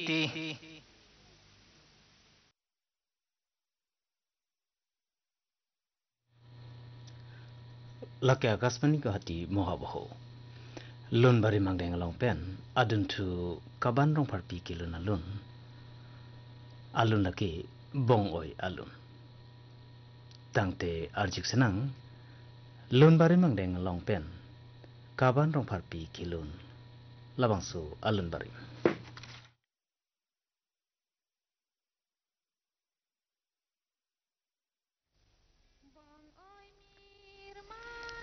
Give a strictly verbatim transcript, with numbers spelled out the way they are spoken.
Laki akasmani ka hati mohabaho. Lun bari mangdeng along pen adun tu kaban rong parpi kilun alun. Alun laki bong oi alun. Tangte arjik senang lun bari mangdeng along pen kaban rong parpi kilun labang su alun bari.